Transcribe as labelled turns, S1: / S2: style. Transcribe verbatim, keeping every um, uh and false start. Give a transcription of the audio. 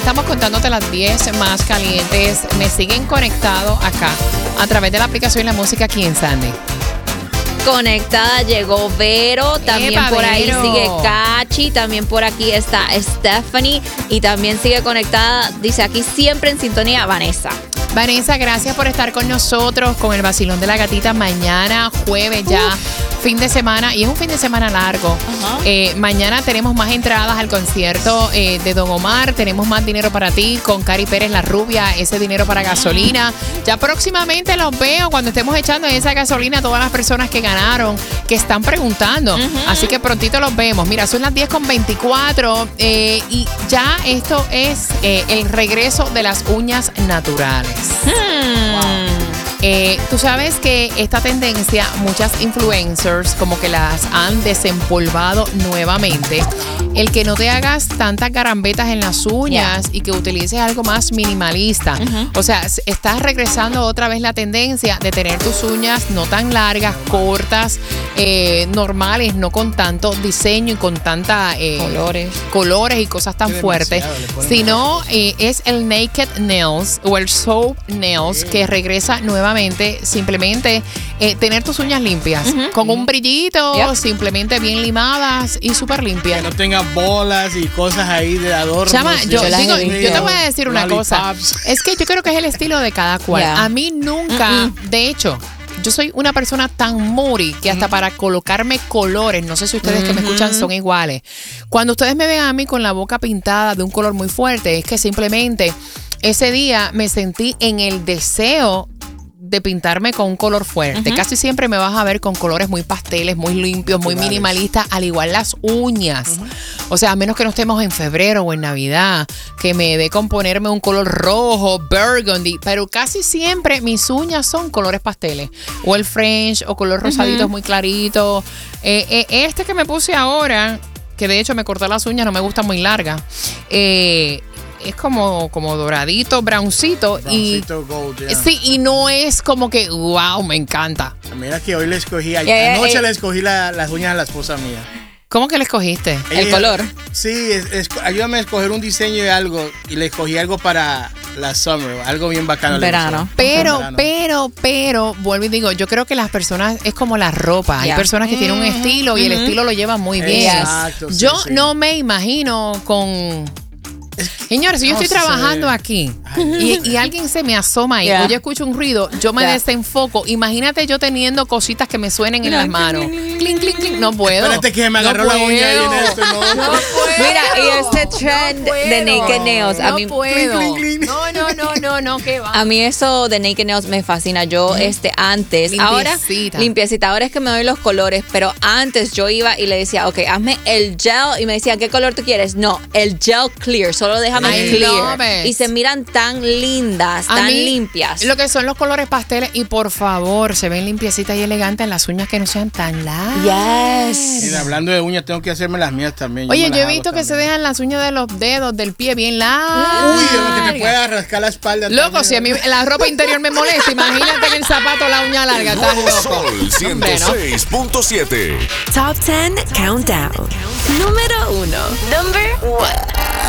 S1: estamos contándote las diez más calientes. Me siguen conectado acá a través de la aplicación La Música aquí en Sandy.
S2: Conectada llegó Vero, también
S1: Epa,
S2: por ahí
S1: Vero.
S2: sigue Cachi, también por aquí está Stephanie y también sigue conectada, dice aquí siempre en sintonía, Vanessa.
S1: Vanessa, gracias por estar con nosotros con el vacilón de la gatita mañana, jueves ya, uh. fin de semana, y es un fin de semana largo. Uh-huh. Eh, mañana tenemos más entradas al concierto eh, de Don Omar, tenemos más dinero para ti con Cari Pérez la Rubia, ese dinero para gasolina. Ya próximamente los veo cuando estemos echando esa gasolina a todas las personas que ganaron, que están preguntando. Uh-huh. Así que prontito los vemos. Mira, son las diez con veinticuatro eh, y ya esto es eh, el regreso de las uñas naturales.
S2: Hmm.
S1: Wow. Eh, tú sabes que esta tendencia, muchas influencers como que las han desempolvado nuevamente. El que no te hagas tantas garambetas en las uñas yeah. y que utilices algo más minimalista. Uh-huh. O sea, estás regresando otra vez la tendencia de tener tus uñas no tan largas, cortas, eh, normales, no con tanto diseño y con tanta eh,
S2: colores.
S1: colores y cosas tan fuertes, sino eh, es el Naked Nails o el Soap Nails sí. que regresa nuevamente. Simplemente eh, tener tus uñas limpias, uh-huh. con un brillito, yep. simplemente bien limadas y súper limpias.
S3: Que no tengan bolas y cosas ahí de adorno.
S1: Chama, yo, yo, digo, yo te voy a decir una cosa. Es que yo creo que es el estilo de cada cual. Yeah. A mí nunca, uh-uh. de hecho, yo soy una persona tan moody que hasta uh-huh. para colocarme colores, no sé si ustedes uh-huh. que me escuchan son iguales. Cuando ustedes me ven a mí con la boca pintada de un color muy fuerte, es que simplemente ese día me sentí en el deseo de pintarme con un color fuerte. Uh-huh. Casi siempre me vas a ver con colores muy pasteles, muy limpios, muy Claro. minimalistas, al igual las uñas. Uh-huh. O sea, a menos que no estemos en febrero o en Navidad, que me dé con ponerme un color rojo, burgundy, pero casi siempre mis uñas son colores pasteles. O el French, o color rosadito uh-huh. muy clarito. Eh, eh, este que me puse ahora, que de hecho me corté las uñas, no me gusta muy larga. Eh... Es como, como doradito, browncito.
S3: Browncito
S1: y,
S3: gold, yeah.
S1: Sí, y no es como que, wow, me encanta.
S3: Mira que hoy le escogí,
S2: yeah, yeah,
S3: anoche
S2: yeah.
S3: le escogí la, las uñas a la esposa mía.
S1: ¿Cómo que le escogiste?
S2: Ella, el color.
S3: Sí, es, es, ayúdame a escoger un diseño de algo y le escogí algo para la summer, algo bien bacano.
S2: Verano.
S1: Pero,
S3: verano.
S1: pero, pero, vuelvo y digo, yo creo que las personas, es como la ropa. Yeah. Hay personas que mm-hmm. tienen un estilo y mm-hmm. el estilo lo llevan muy bien.
S3: Exacto.
S1: Yo
S3: sí, sí.
S1: no me imagino con... Es que, Señores, si yo estoy trabajando aquí y, y alguien se me asoma ahí, yeah. o yo escucho un ruido, yo me yeah. desenfoco. Imagínate yo teniendo cositas que me suenen en las manos. Clink, clink, clink. No puedo.
S3: Espérate que me agarró
S1: no
S3: la uña ahí en esto. No,
S1: no puedo.
S2: Mira, y este trend
S1: no
S2: de Naked Nails. A
S1: no
S2: mí,
S1: puedo.
S3: Clink, clink, clink.
S1: No, no, no, no, no, ¿qué va?
S2: A mí eso de Naked Nails me fascina. Yo, mm. este, antes,
S1: limpiecita.
S2: ahora, limpiecita. Ahora es que me doy los colores, pero antes yo iba y le decía, ok, hazme el gel. Y me decía, ¿qué color tú quieres? No, el gel clear. Solo déjame
S1: Ay,
S2: clear.
S1: no,
S2: y se miran tan lindas,
S1: a
S2: tan
S1: mí,
S2: limpias.
S1: Lo que son los colores pasteles y por favor, se ven limpiecitas y elegantes en las uñas que no sean tan largas.
S2: Yes.
S3: Mira, hablando de uñas, tengo que hacerme las mías también.
S1: Oye,
S3: yo,
S1: yo he visto que también. se dejan las uñas de los dedos del pie bien largas.
S3: Uy, que me pueda rascar la espalda.
S1: Loco,
S3: también.
S1: si a mí la ropa interior me molesta, imagínate en el zapato la uña larga. Estás loco.
S4: Sol ciento seis punto siete.
S5: Top diez Countdown. Número uno. Number one.